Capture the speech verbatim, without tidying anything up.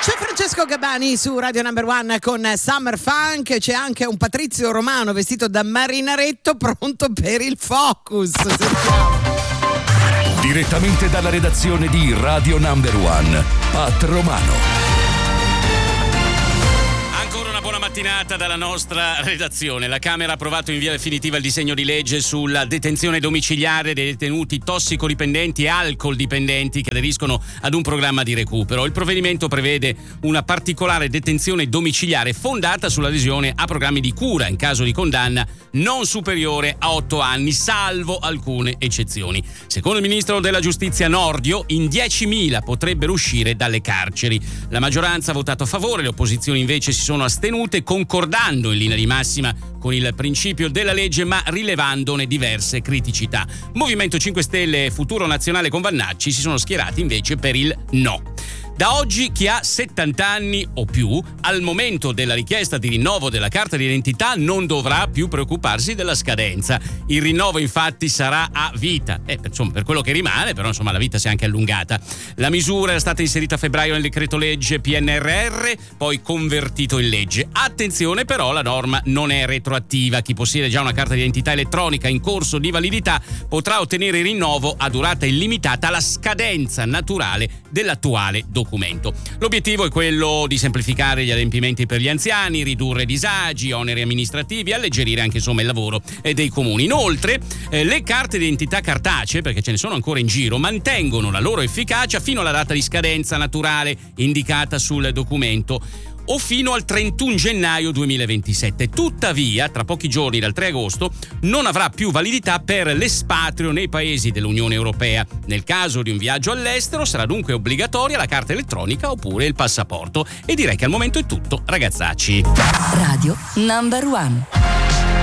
C'è Francesco Gabbani su Radio Number One con Summer Funk. C'è anche un Patrizio Romano vestito da marinaretto pronto per il Focus. Sentiamo. Direttamente dalla redazione di Radio Number One, Pat Romano. Buona mattinata dalla nostra redazione. La Camera ha approvato in via definitiva il disegno di legge sulla detenzione domiciliare dei detenuti tossicodipendenti e alcoldipendenti che aderiscono ad un programma di recupero. Il provvedimento prevede una particolare detenzione domiciliare fondata sull'adesione a programmi di cura in caso di condanna non superiore a otto anni, salvo alcune eccezioni. Secondo il ministro della Giustizia Nordio, in diecimila potrebbero uscire dalle carceri. La maggioranza ha votato a favore, le opposizioni invece si sono astenute, concordando in linea di massima con il principio della legge ma rilevandone diverse criticità. Movimento cinque Stelle e Futuro Nazionale con Vannacci si sono schierati invece per il no. Da oggi chi ha settanta anni o più, al momento della richiesta di rinnovo della carta di identità, non dovrà più preoccuparsi della scadenza. Il rinnovo infatti sarà a vita. Eh, insomma, per quello che rimane, però insomma la vita si è anche allungata. La misura era stata inserita a febbraio nel decreto legge P N R R, poi convertito in legge. Attenzione però, la norma non è retroattiva. Chi possiede già una carta di identità elettronica in corso di validità potrà ottenere il rinnovo a durata illimitata alla scadenza naturale dell'attuale documento. Documento. L'obiettivo è quello di semplificare gli adempimenti per gli anziani, ridurre disagi, oneri amministrativi, alleggerire anche insomma il lavoro eh, dei comuni. Inoltre eh, le carte di identità cartacee, perché ce ne sono ancora in giro, mantengono la loro efficacia fino alla data di scadenza naturale indicata sul documento o fino al trentuno gennaio duemilaventisette. Tuttavia, tra pochi giorni, dal tre agosto, non avrà più validità per l'espatrio nei paesi dell'Unione Europea. Nel caso di un viaggio all'estero sarà dunque obbligatoria la carta elettronica oppure il passaporto. E direi che al momento è tutto, ragazzacci. Radio Number One.